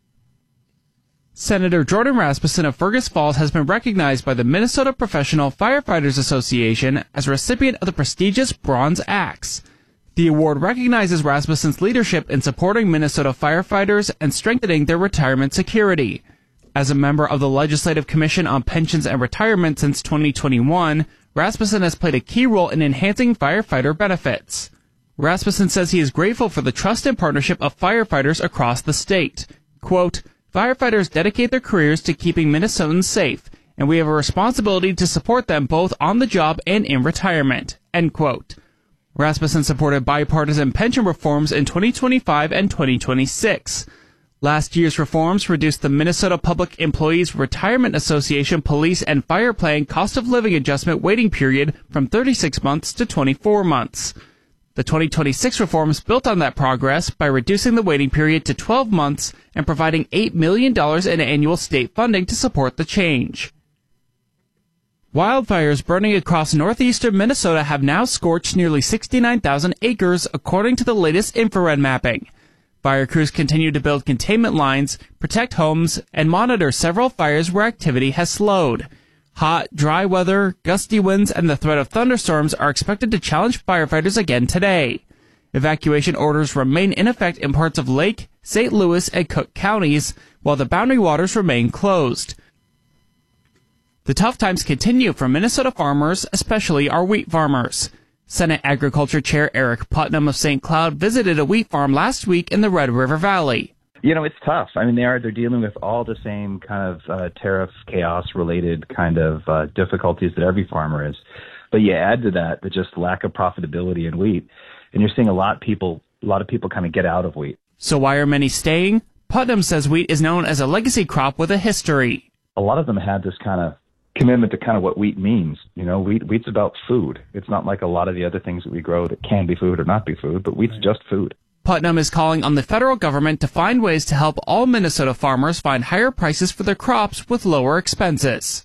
Senator Jordan Rasmussen of Fergus Falls has been recognized by the Minnesota Professional Firefighters Association as a recipient of the prestigious Bronze Axe. The award recognizes Rasmussen's leadership in supporting Minnesota firefighters and strengthening their retirement security. As a member of the Legislative Commission on Pensions and Retirement since 2021, Rasmussen has played a key role in enhancing firefighter benefits. Rasmussen says he is grateful for the trust and partnership of firefighters across the state. Quote, "Firefighters dedicate their careers to keeping Minnesotans safe, and we have a responsibility to support them both on the job and in retirement." End quote. Rasmussen supported bipartisan pension reforms in 2025 and 2026. Last year's reforms reduced the Minnesota Public Employees Retirement Association Police and Fire Plan cost of living adjustment waiting period from 36 months to 24 months. The 2026 reforms built on that progress by reducing the waiting period to 12 months and providing $8 million in annual state funding to support the change. Wildfires burning across northeastern Minnesota have now scorched nearly 69,000 acres, according to the latest infrared mapping. Fire crews continue to build containment lines, protect homes, and monitor several fires where activity has slowed. Hot, dry weather, gusty winds, and the threat of thunderstorms are expected to challenge firefighters again today. Evacuation orders remain in effect in parts of Lake, St. Louis, and Cook counties, while the Boundary Waters remain closed. The tough times continue for Minnesota farmers, especially our wheat farmers. Senate Agriculture Chair Eric Putnam of St. Cloud visited a wheat farm last week in the Red River Valley. You know, it's tough. I mean, they're dealing with all the same kind of tariff chaos-related kind of difficulties that every farmer is. But you add to that the just lack of profitability in wheat, and you're seeing a lot of people kind of get out of wheat. So why are many staying? Putnam says wheat is known as a legacy crop with a history. A lot of them had this kind of commitment to kind of what wheat means. You know, wheat's about food. It's not like a lot of the other things that we grow that can be food or not be food, but wheat's just food. Putnam is calling on the federal government to find ways to help all Minnesota farmers find higher prices for their crops with lower expenses.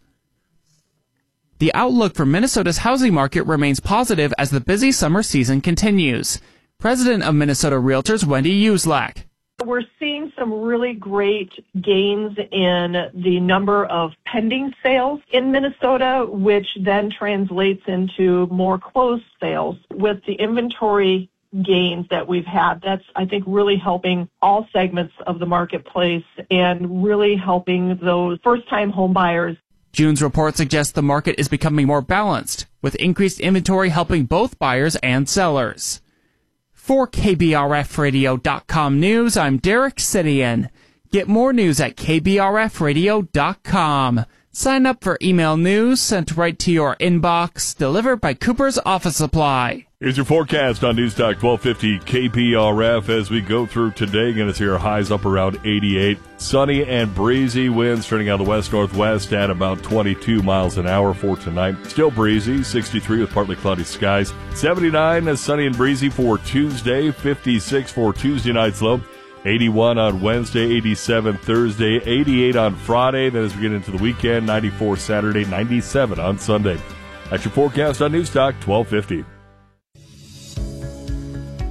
The outlook for Minnesota's housing market remains positive as the busy summer season continues. President of Minnesota Realtors, Wendy Uslak. We're seeing some really great gains in the number of pending sales in Minnesota, which then translates into more closed sales. With the inventory gains that we've had, that's, I think, really helping all segments of the marketplace and really helping those first-time home buyers. June's report suggests the market is becoming more balanced, with increased inventory helping both buyers and sellers. For KBRFradio.com News, I'm Derek Sidian. Get more news at KBRFradio.com. Sign up for email news sent right to your inbox, delivered by Cooper's Office Supply. Here's your forecast on News Talk 1250 KBRF as we go through today. Going to see our highs up around 88. Sunny and breezy winds turning out of the west-northwest at about 22 miles an hour for tonight. Still breezy, 63 with partly cloudy skies. 79 as sunny and breezy for Tuesday. 56 for Tuesday night's low. 81 on Wednesday, 87 Thursday, 88 on Friday. Then as we get into the weekend, 94 Saturday, 97 on Sunday. That's your forecast on News Talk 1250.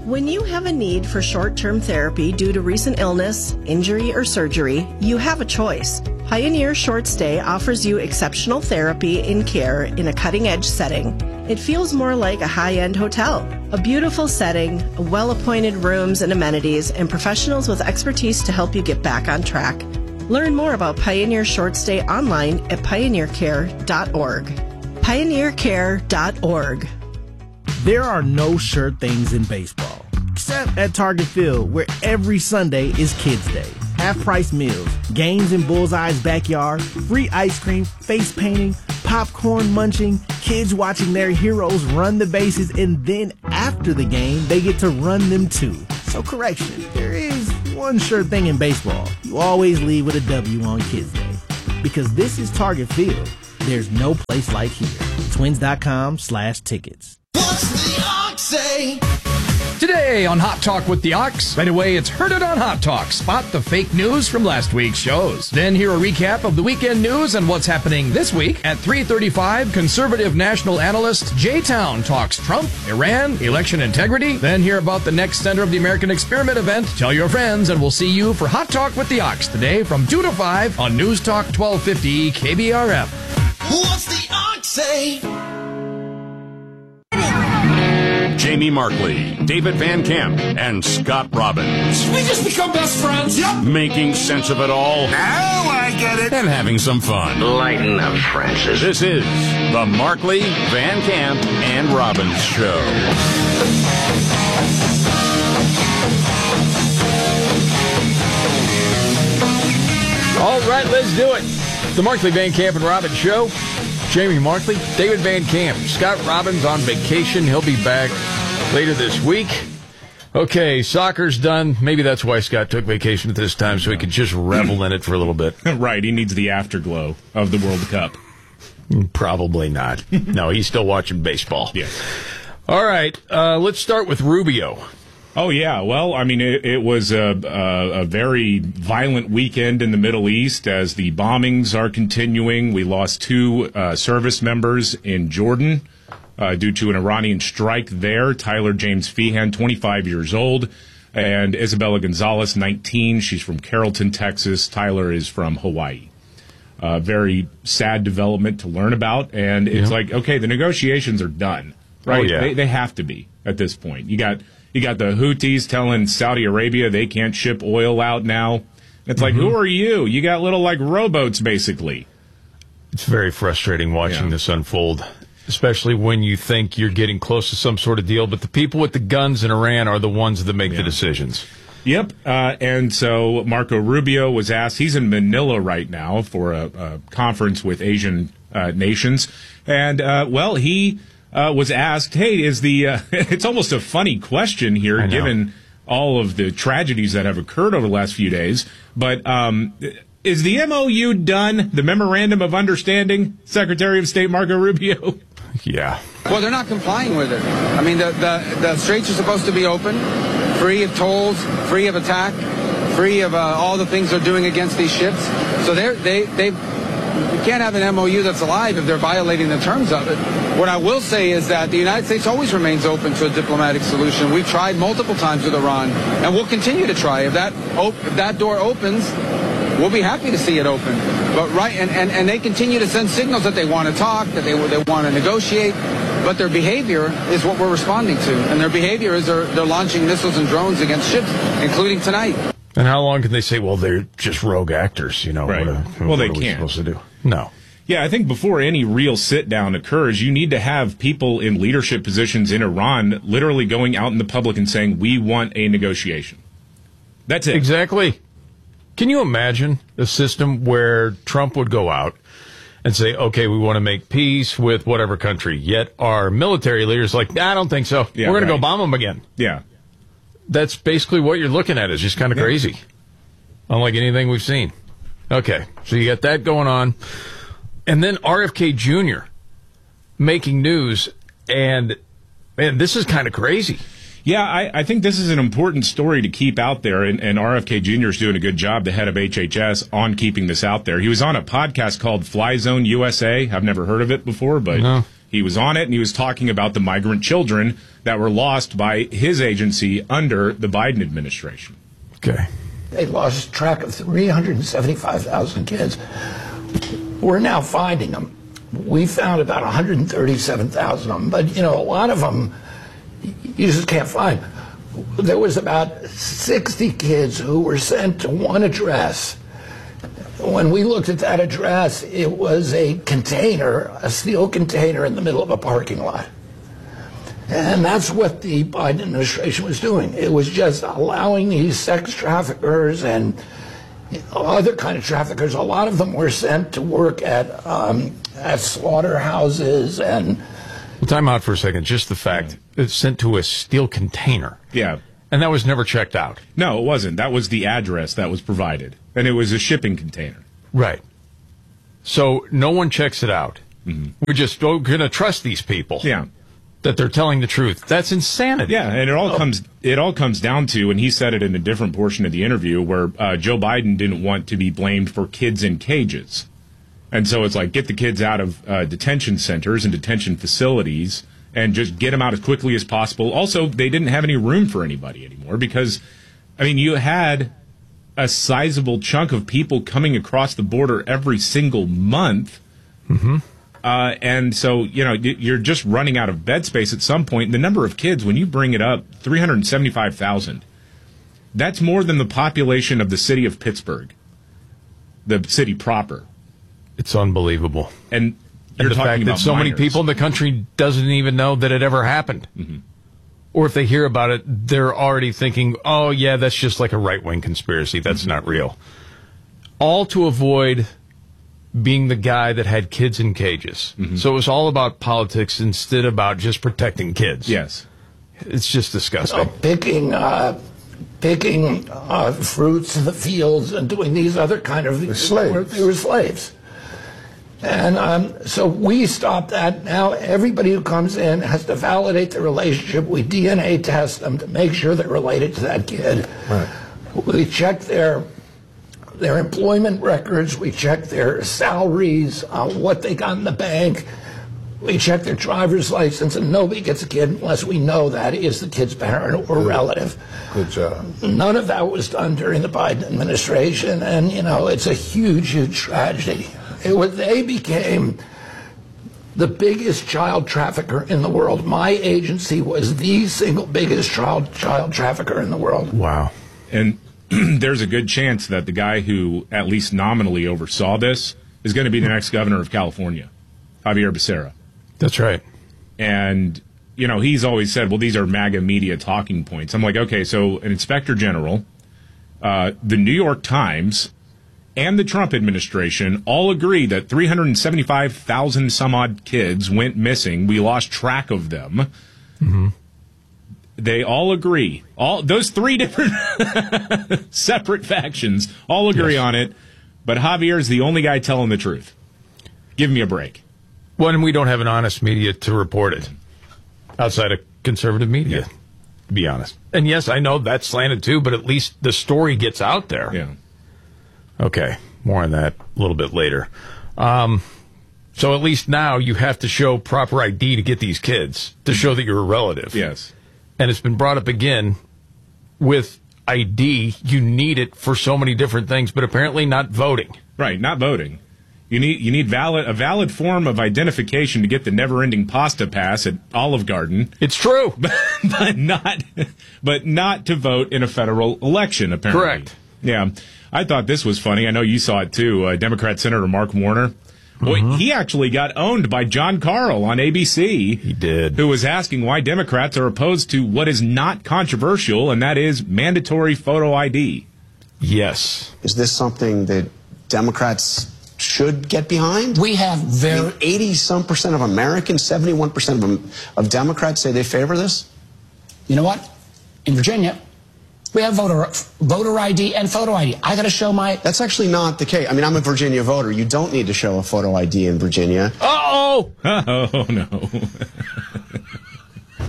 When you have a need for short-term therapy due to recent illness, injury, or surgery, you have a choice. Pioneer Short Stay offers you exceptional therapy and care in a cutting-edge setting. It feels more like a high-end hotel. A beautiful setting, well-appointed rooms and amenities, and professionals with expertise to help you get back on track. Learn more about Pioneer Short Stay online at pioneercare.org. Pioneercare.org. There are no sure things in baseball, except at Target Field, where every Sunday is Kids Day. Half-price meals, games in Bullseye's backyard, free ice cream, face painting, popcorn munching, kids watching their heroes run the bases, and then after the game, they get to run them too. So correction, there is one sure thing in baseball. You always leave with a W on Kids Day. Because this is Target Field. There's no place like here. Twins.com/tickets. What's the Ox say? Today on Hot Talk with the Ox. Right away, it's Heard It on Hot Talk. Spot the fake news from last week's shows. Then hear a recap of the weekend news and what's happening this week. At 3:35, conservative national analyst Jay Town talks Trump, Iran, election integrity. Then hear about the next Center of the American Experiment event. Tell your friends, and we'll see you for Hot Talk with the Ox today from 2 to 5 on News Talk 1250 KBRF. What's the Ox say? Jamie Markley, David Van Camp, and Scott Robbins. We just become best friends. Yep. Making sense of it all. Now I get it. And having some fun. Lighten up, Francis. This is the Markley, Van Camp, and Robbins Show. All right, let's do it. The Markley, Van Camp, and Robbins Show. Jamie Markley, David Van Camp, Scott Robbins on vacation. He'll be back later this week. Okay, soccer's done. Maybe that's why Scott took vacation at this time, so he could just revel in it for a little bit. Right, he needs the afterglow of the World Cup. Probably not. No, he's still watching baseball. Yeah. All right, let's start with Rubio. Oh, yeah. Well, I mean, it was a very violent weekend in the Middle East as the bombings are continuing. We lost 2 service members in Jordan due to an Iranian strike there. Tyler James Feehan, 25 years old, and Isabella Gonzalez, 19. She's from Carrollton, Texas. Tyler is from Hawaii. Very sad development to learn about. And it's like, okay, the negotiations are done, right? Oh, yeah. They have to be at this point. You got the Houthis telling Saudi Arabia they can't ship oil out now. It's like, who are you? You got little, like, rowboats, basically. It's very frustrating watching this unfold, especially when you think you're getting close to some sort of deal, but the people with the guns in Iran are the ones that make the decisions. Yep. And so Marco Rubio was asked, he's in Manila right now for a conference with Asian nations. And, well, he was asked, hey, is it's almost a funny question here, given all of the tragedies that have occurred over the last few days, but is the MOU done, the Memorandum of Understanding, Secretary of State Marco Rubio? Yeah. Well, they're not complying with it. I mean, the straits are supposed to be open, free of tolls, free of attack, free of all the things they're doing against these ships. So you can't have an MOU that's alive if they're violating the terms of it. What I will say is that the United States always remains open to a diplomatic solution. We've tried multiple times with Iran, and we'll continue to try. If that door opens, we'll be happy to see it open. But and they continue to send signals that they want to talk, that they want to negotiate, but their behavior is what we're responding to. And their behavior is they're launching missiles and drones against ships, including tonight. And how long can they say, well, they're just rogue actors, you know? Right. What they are we can't. supposed to do? No. Yeah, I think before any real sit-down occurs, you need to have people in leadership positions in Iran literally going out in the public and saying, we want a negotiation. That's it. Exactly. Can you imagine a system where Trump would go out and say, okay, we want to make peace with whatever country, yet our military leaders like, I don't think so. Yeah, we're going to go bomb them again. Yeah. That's basically what you're looking at. It's just kind of crazy. Unlike anything we've seen. Okay, so you got that going on. And then RFK Jr. making news, and man, this is kind of crazy. Yeah, I think this is an important story to keep out there, and RFK Jr. is doing a good job, the head of HHS, on keeping this out there. He was on a podcast called Fly Zone USA. I've never heard of it before, but He was on it, and he was talking about the migrant children that were lost by his agency under the Biden administration. Okay. They lost track of 375,000 kids. We're now finding them. We found about 137,000 of them, but, a lot of them you just can't find. There was about 60 kids who were sent to one address. When we looked at that address, it was a container, a steel container in the middle of a parking lot. And that's what the Biden administration was doing. It was just allowing these sex traffickers and other kind of traffickers. A lot of them were sent to work at slaughterhouses and... Well, time out for a second. Just the fact it's sent to a steel container. Yeah. And that was never checked out. No, it wasn't. That was the address that was provided. And it was a shipping container. Right. So no one checks it out. Mm-hmm. We're just going to trust these people. Yeah. That they're telling the truth. That's insanity. Yeah, and it all comes down to, and he said it in a different portion of the interview, where Joe Biden didn't want to be blamed for kids in cages. And so it's like, get the kids out of detention centers and detention facilities and just get them out as quickly as possible. Also, they didn't have any room for anybody anymore because, you had a sizable chunk of people coming across the border every single month. Mm-hmm. And so, you're just running out of bed space at some point. The number of kids, when you bring it up, 375,000, that's more than the population of the city of Pittsburgh, the city proper. It's unbelievable. And you're the talking fact about that so many people in the country doesn't even know that it ever happened. Mm-hmm. Or if they hear about it, they're already thinking, oh, yeah, that's just like a right-wing conspiracy. That's not real. All to avoid being the guy that had kids in cages. Mm-hmm. So it was all about politics instead about just protecting kids. Yes. It's just disgusting. Picking fruits in the fields and doing these other kind of... They were slaves. And so we stopped that. Now everybody who comes in has to validate the relationship. We DNA test them to make sure they're related to that kid. Right. We check their employment records. We check their salaries, what they got in the bank. We check their driver's license, and nobody gets a kid unless we know that is the kid's parent or relative. Good job. None of that was done during the Biden administration, and, it's a huge, huge tragedy. They became the biggest child trafficker in the world. My agency was the single biggest child trafficker in the world. Wow. And there's a good chance that the guy who at least nominally oversaw this is going to be the next governor of California, Javier Becerra. That's right. And, he's always said, well, these are MAGA media talking points. I'm like, okay, so an inspector general, the New York Times, and the Trump administration all agree that 375,000 some odd kids went missing. We lost track of them. Mm-hmm. They all agree. All those three different separate factions all agree on it. But Javier is the only guy telling the truth. Give me a break. Well, and we don't have an honest media to report it outside of conservative media, to be honest. And yes, I know that's slanted too, but at least the story gets out there. Yeah. Okay, more on that a little bit later. So at least now you have to show proper ID to get these kids, to show that you're a relative. Yes. And it's been brought up again with ID. You need it for so many different things, but apparently not voting. Right, not voting. You need a valid form of identification to get the never-ending pasta pass at Olive Garden. It's true, but not to vote in a federal election. Apparently, correct. Yeah, I thought this was funny. I know you saw it too. Democrat Senator Mark Warner. Boy, he actually got owned by John Carl on ABC. He did. Who was asking why Democrats are opposed to what is not controversial, and that is mandatory photo ID. Yes. Is this something that Democrats should get behind? We have 80-some% of Americans, 71% of Democrats say they favor this? You know what? In Virginia, we have voter ID and photo ID. I got to show my... That's actually not the case. I mean, I'm a Virginia voter. You don't need to show a photo ID in Virginia. Uh-oh! Oh, no.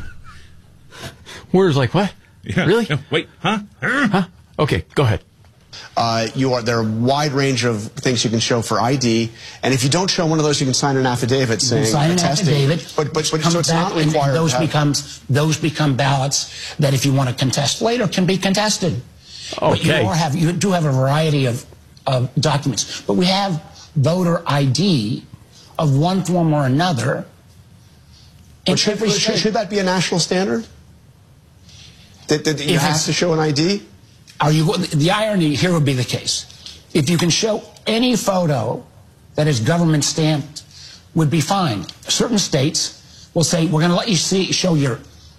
Where's like, what? Yeah. Really? Wait, huh? Huh? Okay, go ahead. There are a wide range of things you can show for ID, and if you don't show one of those, you can sign an affidavit saying attesting. But so it's not required. Those become ballots that, if you want to contest later, can be contested. Okay. But you do have a variety of documents, but we have voter ID of one form or another. But should that be a national standard? That you have to show an ID? The irony here would be the case. If you can show any photo that is government stamped, would be fine. Certain states will say, we're going to let you show your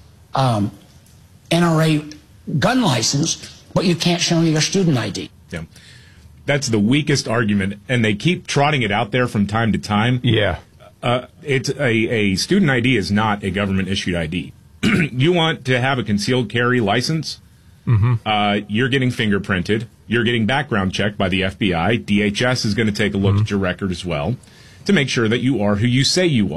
NRA gun license, but you can't show your student ID. Yeah. That's the weakest argument, and they keep trotting it out there from time to time. Yeah. It's a student ID is not a government-issued ID. You want to have a concealed carry license? Mm-hmm. You're getting fingerprinted. You're getting background checked by the FBI. DHS is going to take a look at your record as well to make sure that you are who you say you are.